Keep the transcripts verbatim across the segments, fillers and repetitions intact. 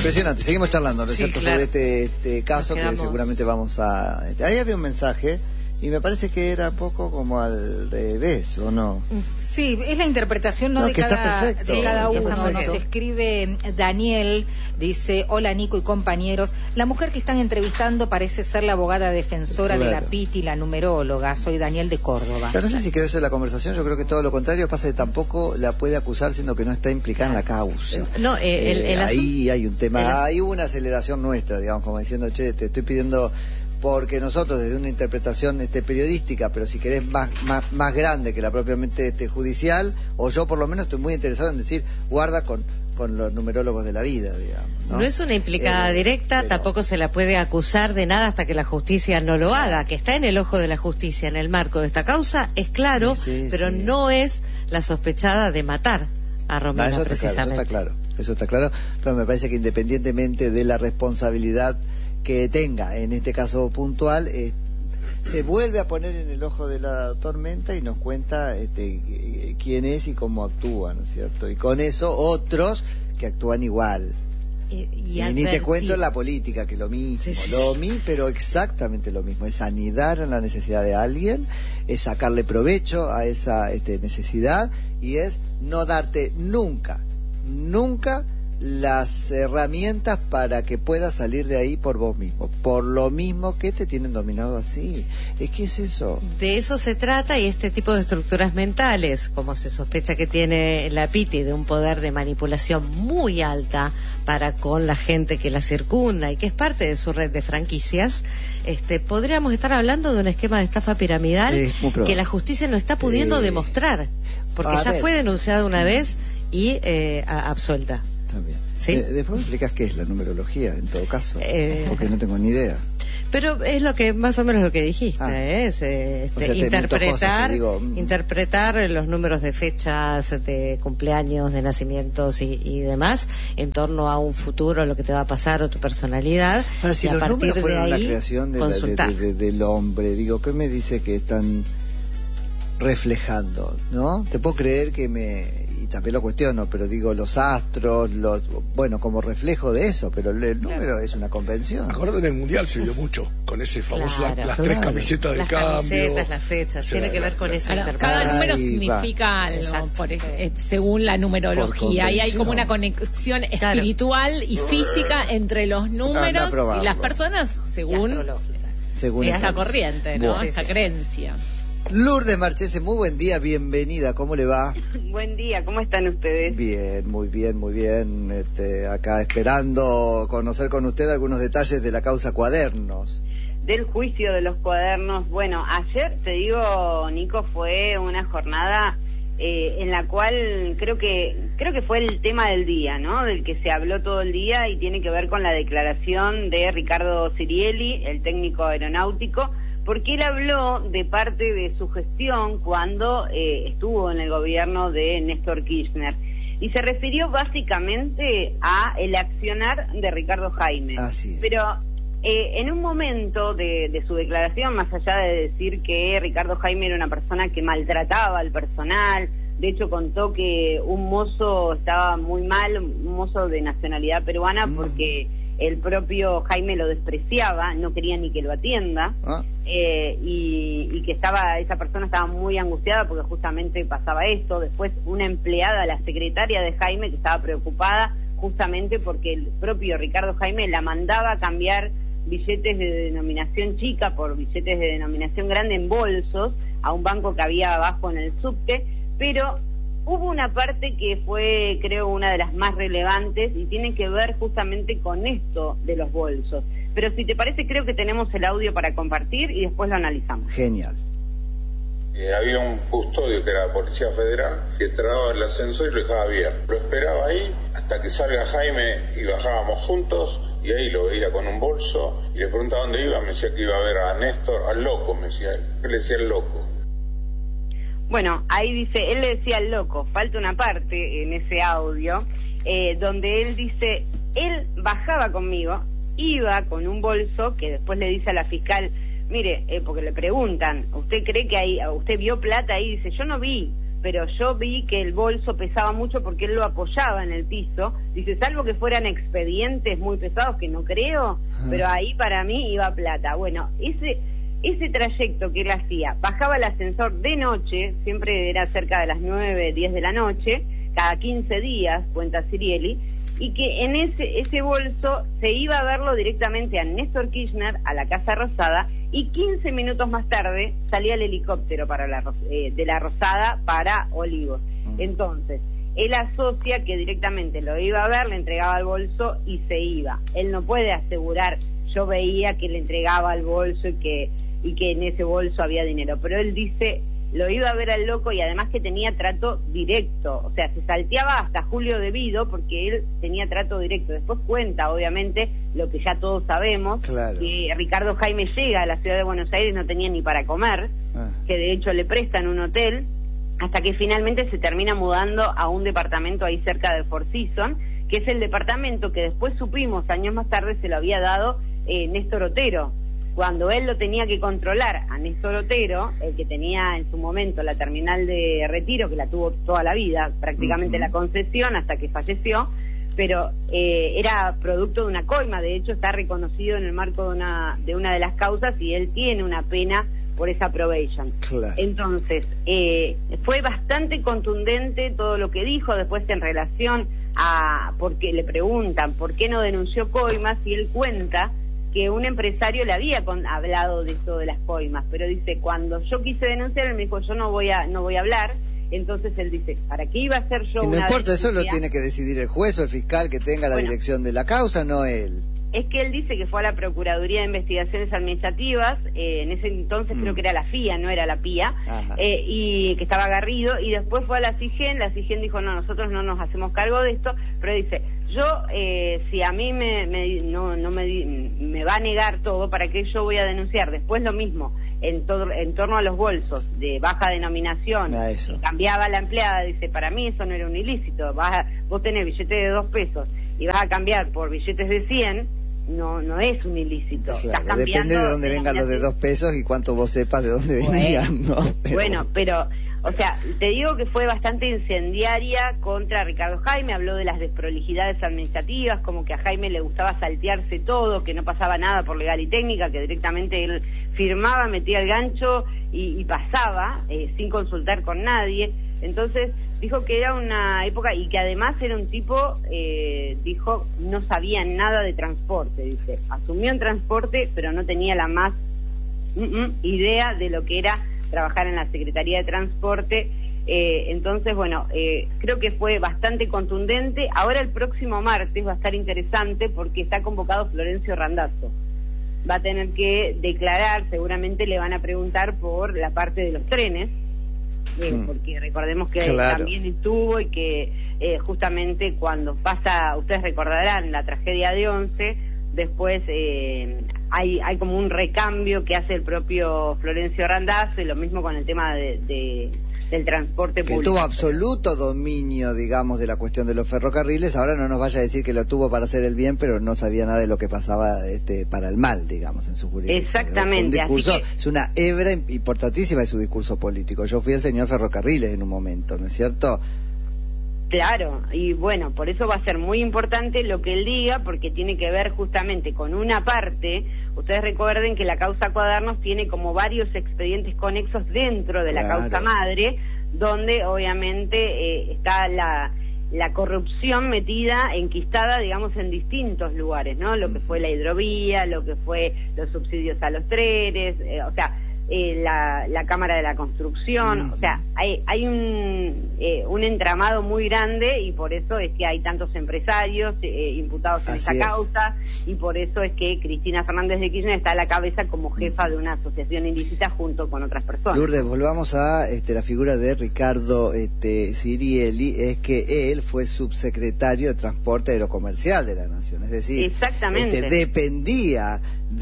Impresionante, seguimos charlando, ¿no es Sí, cierto? claro. Sobre este, este caso Nos que quedamos... seguramente vamos a... Ahí había un mensaje y me parece que era poco como al revés, ¿o no? Sí, es la interpretación, ¿no? No, de, que está cada, perfecto, de cada está uno. perfecto. Nos escribe Daniel, dice: hola Nico y compañeros, la mujer que están entrevistando parece ser la abogada defensora Claro. de la P I T y la numeróloga. Soy Daniel de Córdoba. Pero no sé si quedó eso en la conversación, yo creo que todo lo contrario, pasa que tampoco la puede acusar siendo que no está implicada en la causa. No, eh, el, el Eh, ahí asunto- hay un tema, el as- hay una aceleración nuestra, digamos, como diciendo, che, te estoy pidiendo, porque nosotros desde una interpretación este, periodística, pero si querés más, más, más grande que la propiamente este, judicial, o yo por lo menos estoy muy interesado en decir, guarda con, con los numerólogos de la vida, digamos. No, No es una implicada Eh, directa, pero- tampoco se la puede acusar de nada hasta que la justicia no lo haga. Que está en el ojo de la justicia en el marco de esta causa, es claro, Sí, sí, pero sí. no es la sospechada de matar a No, Romina, eso está claro, eso precisamente. está claro, eso está claro, pero me parece que independientemente de la responsabilidad que tenga, en este caso puntual, eh, se vuelve a poner en el ojo de la tormenta y nos cuenta este, eh, quién es y cómo actúa, ¿no es cierto? Y con eso otros que actúan igual. Y, y Y, ni te advertir- cuento en la política, que lo mismo, Sí, sí, lo sí. mismo, pero exactamente lo mismo, es anidar en la necesidad de alguien, es sacarle provecho a esa este, necesidad y es no darte nunca, nunca las herramientas para que puedas salir de ahí por vos mismo, por lo mismo que te tienen dominado así. Es que es eso. De eso se trata, y este tipo de estructuras mentales, como se sospecha que tiene la P I T I, de un poder de manipulación muy alta para con la gente que la circunda y que es parte de su red de franquicias, este, podríamos estar hablando de un esquema de estafa piramidal Es muy probable. que la justicia no está pudiendo Eh, demostrar, porque a ya ver. fue denunciada una vez y eh, a- absuelta. También. ¿Sí? Eh, después me explicas qué es la numerología, en todo caso, Eh. porque no tengo ni idea. Pero es lo que más o menos lo que dijiste, Ah. ¿eh? Es, eh, este, O sea, te invento interpretar, cosas, te digo, mm. interpretar los números de fechas, de cumpleaños, de nacimientos y, y demás en torno a un futuro, lo que te va a pasar o tu personalidad. Ahora, si y a los partir números de fueron la ahí creación de la- de- consultar. de- de- del hombre, digo, ¿qué me dice que están reflejando? ¿No? Te puedo creer que me... Y también lo cuestiono, pero digo, los astros, los bueno, como reflejo de eso, pero el, el número es una convención. Acordate, en el Mundial se vio mucho con ese famoso, Claro. las Claro. tres camisetas de Las cambio. camisetas, las fechas, Sí, tiene que ver con claro. esa Cada, interpretación. cada número Ahí va. significa algo, Exacto. por ej- eh, según la numerología. Y hay como una conexión Claro. espiritual y física entre los Anda a números probarlo. y las personas según Según esa eso. corriente, ¿no? Bueno. Esta creencia. Lourdes Marchese, muy buen día, bienvenida, ¿cómo le va? Buen día, ¿cómo están ustedes? Bien, muy bien, muy bien. Este, acá esperando conocer con usted algunos detalles de la causa Cuadernos. Del juicio de los cuadernos. Bueno, ayer, te digo, Nico, fue una jornada eh, en la cual creo que creo que fue el tema del día, ¿no? Del que se habló todo el día y tiene que ver con la declaración de Ricardo Cirielli, el técnico aeronáutico, porque él habló de parte de su gestión cuando eh, estuvo en el gobierno de Néstor Kirchner. Y se refirió básicamente a el accionar de Ricardo Jaime. Así es. Pero eh, en un momento de, de su declaración, más allá de decir que Ricardo Jaime era una persona que maltrataba al personal, de hecho contó que un mozo estaba muy mal, un mozo de nacionalidad peruana, Mm. porque el propio Jaime lo despreciaba, no quería ni que lo atienda. ¿Ah? Eh, y, y que estaba esa persona estaba muy angustiada porque justamente pasaba esto. Después una empleada, la secretaria de Jaime, que estaba preocupada justamente porque el propio Ricardo Jaime la mandaba a cambiar billetes de denominación chica por billetes de denominación grande en bolsos a un banco que había abajo en el subte. Pero hubo una parte que fue, creo, una de las más relevantes y tiene que ver justamente con esto de los bolsos. Pero si te parece, creo que tenemos el audio para compartir y después lo analizamos. Genial. Eh, había un custodio que era la Policía Federal que traba el ascensor y lo dejaba abierto. Lo esperaba ahí hasta que salga Jaime y bajábamos juntos, y ahí lo veía con un bolso y le preguntaba dónde iba. Me decía que iba a ver a Néstor, al loco, me decía. Yo le decía al loco. Bueno, ahí dice, él le decía al loco, falta una parte en ese audio, eh, donde él dice, él bajaba conmigo, iba con un bolso que después le dice a la fiscal, mire, eh, porque le preguntan, ¿usted cree que ahí, usted vio plata ahí? Dice, yo no vi, pero yo vi que el bolso pesaba mucho porque él lo apoyaba en el piso. Dice, salvo que fueran expedientes muy pesados, que no creo, ah. pero ahí para mí iba plata. Bueno, ese ese trayecto que él hacía, bajaba el ascensor de noche, siempre era cerca de las nueve, diez de la noche, cada quince días, cuenta Cirielli, y que en ese ese bolso se iba a verlo directamente a Néstor Kirchner, a la Casa Rosada, y quince minutos más tarde salía el helicóptero para la, eh, de la Rosada para Olivos. Entonces, él asocia que directamente lo iba a ver, le entregaba el bolso y se iba. Él no puede asegurar, yo veía que le entregaba el bolso y que, y que en ese bolso había dinero, pero él dice, lo iba a ver al loco y además que tenía trato directo, o sea, se salteaba hasta Julio Devido porque él tenía trato directo. Después cuenta, obviamente, lo que ya todos sabemos, claro, que Ricardo Jaime llega a la ciudad de Buenos Aires, no tenía ni para comer, ah. que de hecho le prestan un hotel, hasta que finalmente se termina mudando a un departamento ahí cerca de Four Seasons, que es el departamento que después supimos, años más tarde, se lo había dado eh, Néstor Otero. Cuando él lo tenía que controlar a Néstor Otero, el que tenía en su momento la terminal de Retiro, que la tuvo toda la vida, prácticamente uh-huh. la concesión hasta que falleció, pero eh, era producto de una coima, de hecho está reconocido en el marco de una de una de las causas y él tiene una pena por esa probation. Claro. Entonces, eh, fue bastante contundente todo lo que dijo después en relación a, porque le preguntan por qué no denunció coimas y él cuenta que un empresario le había con, hablado de esto de las coimas, pero dice, cuando yo quise denunciar, él me dijo, yo no voy a no voy a hablar. Entonces él dice, ¿para qué iba a hacer yo y una no importa, denuncia? Eso lo tiene que decidir el juez o el fiscal que tenga la bueno, dirección de la causa, no él. Es que él dice que fue a la Procuraduría de Investigaciones Administrativas, eh, en ese entonces mm. creo que era la F I A, no era la P I A, eh, y que estaba Garrido, y después fue a la SIGEN, la SIGEN dijo, no, nosotros no nos hacemos cargo de esto, pero dice, yo, eh, si a mí me, me no, no me, me va a negar todo, ¿para qué yo voy a denunciar? Después lo mismo, en, todo, en torno a los bolsos de baja denominación, que cambiaba la empleada, dice, para mí eso no era un ilícito, vas a, vos tenés billetes de dos pesos y vas a cambiar por billetes de cien, no no es un ilícito. Claro, estás depende de dónde vengan los de dos pesos y cuánto vos sepas de dónde bueno, venían, ¿no? Pero... Bueno, pero, o sea, te digo que fue bastante incendiaria contra Ricardo Jaime, habló de las desprolijidades administrativas, como que a Jaime le gustaba saltearse todo, que no pasaba nada por legal y técnica, que directamente él firmaba, metía el gancho y, y pasaba, eh, sin consultar con nadie. Entonces dijo que era una época y que además era un tipo, eh, dijo, no sabía nada de transporte, dice, asumió en transporte pero no tenía la más mm, mm, idea de lo que era trabajar en la Secretaría de Transporte. Eh, entonces, bueno, eh, creo que fue bastante contundente. Ahora el próximo martes va a estar interesante porque está convocado Florencio Randazzo. Va a tener que declarar, seguramente le van a preguntar por la parte de los trenes, Eh, mm. porque recordemos que claro. también estuvo y que eh, justamente cuando pasa, ustedes recordarán la tragedia de Once, después eh, hay hay como un recambio que hace el propio Florencio Randazzo y lo mismo con el tema de, de del transporte que público. Tuvo absoluto dominio, digamos, de la cuestión de los ferrocarriles. Ahora no nos vaya a decir que lo tuvo para hacer el bien, pero no sabía nada de lo que pasaba este para el mal, digamos, en su jurisdicción. Exactamente. Un discurso, que... es una hebra importantísima de su discurso político. Yo fui el señor Ferrocarriles en un momento, ¿no es cierto? Claro, y bueno, por eso va a ser muy importante lo que él diga, porque tiene que ver justamente con una parte. Ustedes recuerden que la causa Cuadernos tiene como varios expedientes conexos dentro de la claro. causa madre, donde obviamente eh, está la, la corrupción metida, enquistada, digamos, en distintos lugares, ¿no? Lo que fue la hidrovía, lo que fue los subsidios a los trenes, eh, o sea... Eh, la, la Cámara de la Construcción, mm. o sea, hay, hay un, eh, un entramado muy grande y por eso es que hay tantos empresarios eh, imputados en esa causa y por eso es que Cristina Fernández de Kirchner está a la cabeza como jefa de una asociación ilícita junto con otras personas. Lourdes, volvamos a este, la figura de Ricardo este, Cirielli, es que él fue subsecretario de Transporte Aerocomercial de la Nación, es decir, exactamente. Este, dependía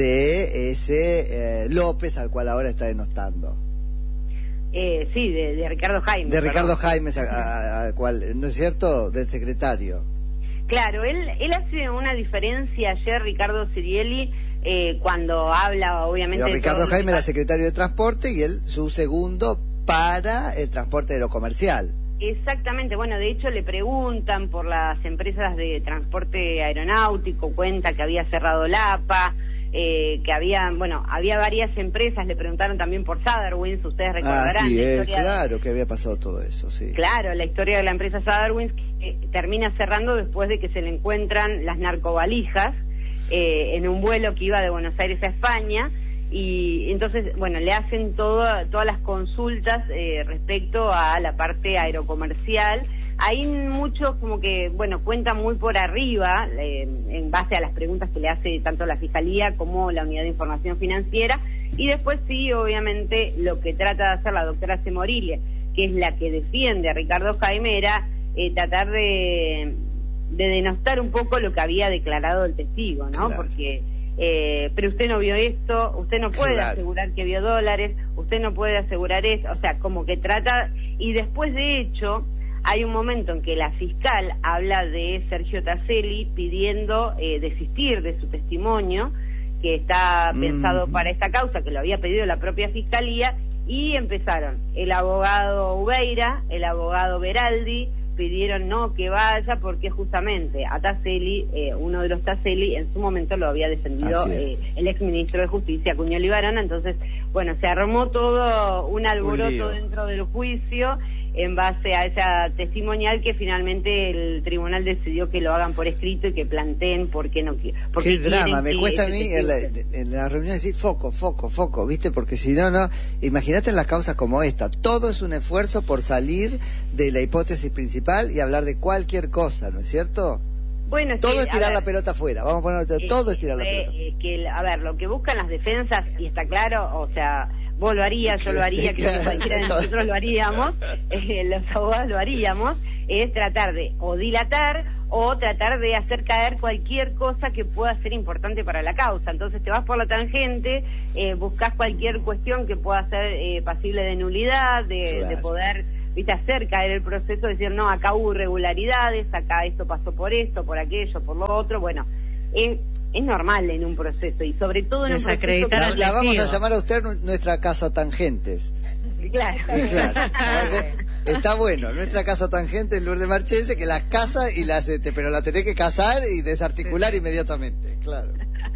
de ese eh, López al cual ahora está denostando. Eh, sí, de, de Ricardo Jaime. De perdón. Ricardo Jaime, al cual, ¿no es cierto?, del secretario. Claro, él él hace una diferencia ayer, Ricardo Cirielli, eh, cuando habla, obviamente... Pero Ricardo Jaime era secretario de Transporte y él, su segundo para el transporte aerocomercial. Exactamente, bueno, de hecho le preguntan por las empresas de transporte aeronáutico, cuenta que había cerrado la A P A, eh, que había, bueno, había varias empresas, le preguntaron también por Sadarwinds, ustedes recordarán. Ah, sí, la eh, historia claro de, que había pasado todo eso, sí. Claro, la historia de la empresa Sadarwinds que eh, termina cerrando después de que se le encuentran las narcovalijas eh, en un vuelo que iba de Buenos Aires a España. Y entonces, bueno, le hacen todo, todas las consultas eh, respecto a la parte aerocomercial. Ahí muchos como que, bueno, cuentan muy por arriba, eh, en base a las preguntas que le hace tanto la Fiscalía como la Unidad de Información Financiera. Y después sí, obviamente, lo que trata de hacer la doctora Semorilia, que es la que defiende a Ricardo Jaime, era eh, tratar de, de denostar un poco lo que había declarado el testigo, ¿no? Claro. Porque... Eh, pero usted no vio esto, usted no puede Claro. asegurar que vio dólares, usted no puede asegurar eso, o sea, como que trata, y después de hecho, hay un momento en que la fiscal habla de Sergio Taselli pidiendo eh, desistir de su testimonio, que está Mm. pensado para esta causa, que lo había pedido la propia fiscalía, y empezaron el abogado Ubeira, el abogado Beraldi, pidieron no que vaya porque justamente a Taselli, eh, uno de los Taselli en su momento lo había defendido eh, el exministro de Justicia, Cuño Libarona. Entonces, bueno, se armó todo un alboroto Un dentro del juicio en base a esa testimonial que finalmente el tribunal decidió que lo hagan por escrito y que planteen por qué no quieren. Qué drama, me cuesta a mí en la, en la reunión decir foco, foco, foco, ¿viste? Porque si no, no, imagínate en las causas como esta, todo es un esfuerzo por salir de la hipótesis principal y hablar de cualquier cosa, ¿no es cierto? Bueno, es todo que, es tirar ver, la pelota afuera, vamos a poner todo eh, es tirar la eh, pelota. eh, que, a ver, lo que buscan las defensas, y está claro, o sea, vos lo harías, yo lo haría, creo que cualquiera de nosotros lo haríamos, eh, los abogados lo haríamos, es tratar de o dilatar o tratar de hacer caer cualquier cosa que pueda ser importante para la causa. Entonces te vas por la tangente, eh, buscas cualquier cuestión que pueda ser eh, pasible de nulidad, de, Claro. de poder, viste, hacer caer el proceso, decir, no, acá hubo irregularidades, acá esto pasó por esto, por aquello, por lo otro. Bueno, es, es normal en un proceso, y sobre todo en un proceso... Desacreditar La, al la vamos a testigo. llamar a usted nu- nuestra casa tangentes. Claro. Claro. Está bueno, nuestra casa tangente es Lourdes Marchese, que las casa y las, este, pero la tenés que casar y desarticular inmediatamente, claro.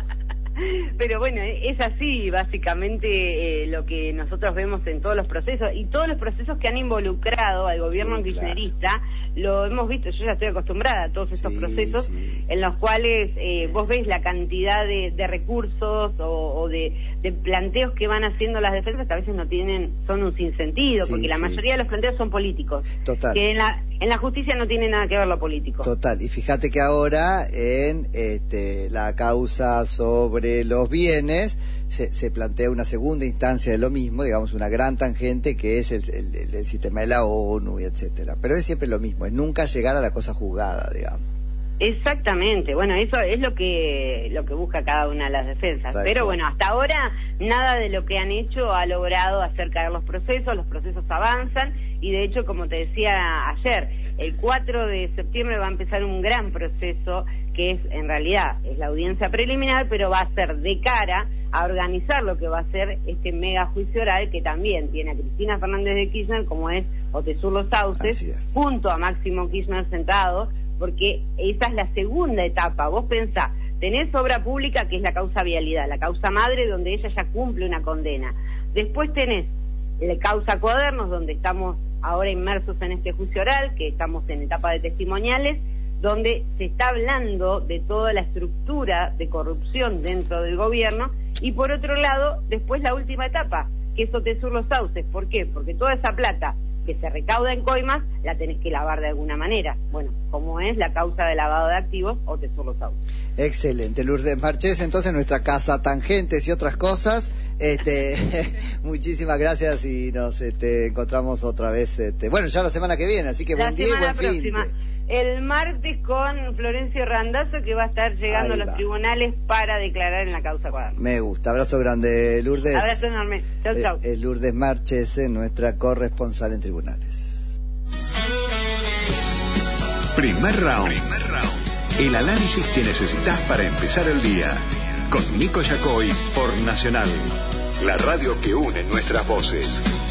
Pero bueno, es así básicamente eh, lo que nosotros vemos en todos los procesos, y todos los procesos que han involucrado al gobierno Sí, kirchnerista, lo hemos visto, yo ya estoy acostumbrada a todos estos Sí, procesos sí. en los cuales eh, vos ves la cantidad de, de recursos o, o de, de planteos que van haciendo las defensas, que a veces no tienen, son un sinsentido, Sí, porque la sí, mayoría sí. de los planteos son políticos, Total. que en la, en la justicia no tiene nada que ver lo político. Total, y fíjate que ahora en este, la causa sobre los bienes se, se plantea una segunda instancia de lo mismo, digamos una gran tangente que es el, el, el- el sistema de la ONU y etcétera, pero es siempre lo mismo, es nunca llegar a la cosa juzgada, digamos. Exactamente, bueno, eso es lo que lo que busca cada una de las defensas, Tal pero cual. bueno, hasta ahora nada de lo que han hecho ha logrado hacer caer los procesos, los procesos avanzan, y de hecho, como te decía ayer, el cuatro de septiembre va a empezar un gran proceso que es, en realidad, es la audiencia preliminar, pero va a ser de cara a organizar lo que va a ser este mega juicio oral, que también tiene a Cristina Fernández de Kirchner, como es Otesur Los Sauces, Así es. junto a Máximo Kirchner sentado, porque esa es la segunda etapa. Vos pensá, tenés obra pública, que es la causa vialidad, la causa madre, donde ella ya cumple una condena. Después tenés la causa cuadernos, donde estamos ahora inmersos en este juicio oral, que estamos en etapa de testimoniales, donde se está hablando de toda la estructura de corrupción dentro del gobierno, y por otro lado, después la última etapa, que es Otesur Los Sauces. ¿Por qué? Porque toda esa plata que se recauda en coimas, la tenés que lavar de alguna manera. Bueno, como es la causa de lavado de activos, Otesur Los Sauces. Excelente, Lourdes Marchese, entonces nuestra casa tangentes y otras cosas, este, muchísimas gracias y nos este, encontramos otra vez, este, bueno, ya la semana que viene, así que La buen día y semana buen fin. próxima, el martes, con Florencio Randazzo, que va a estar llegando Ahí a los va. tribunales para declarar en la causa cuaderno. Me gusta, abrazo grande, Lourdes. Abrazo enorme. Chau, chau. Eh, eh, Lourdes Marchese, nuestra corresponsal en tribunales. Primer round. Primer round. El análisis que necesitas para empezar el día. Con Nico Yacoy por Nacional. La radio que une nuestras voces.